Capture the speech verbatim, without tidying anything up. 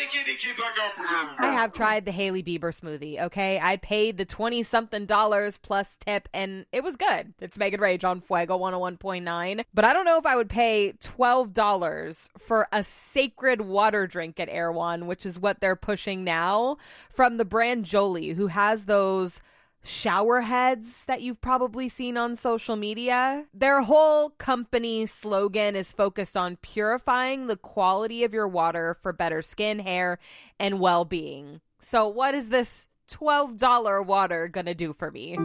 I have tried the Hailey Bieber smoothie, okay? I paid the twenty-something dollars plus tip, and it was good. It's Megan Rage on Fuego one oh one point nine. But I don't know if I would pay twelve dollars for a sacred water drink at Erewhon, which is what they're pushing now, from the brand Jolie, who has those shower heads that you've probably seen on social media. Their whole company slogan is focused on purifying the quality of your water for better skin, hair, and well-being. So what is this twelve dollars water gonna do for me?